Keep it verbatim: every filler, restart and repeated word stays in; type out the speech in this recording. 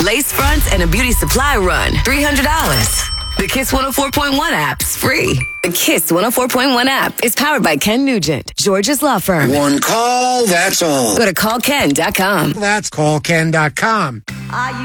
lace fronts, and a beauty supply run, three hundred dollars. The Kiss one oh four point one app's free. The Kiss one oh four point one app is powered by Ken Nugent, George's law firm. One call, that's all. Go to call ken dot com. That's call ken dot com. Are you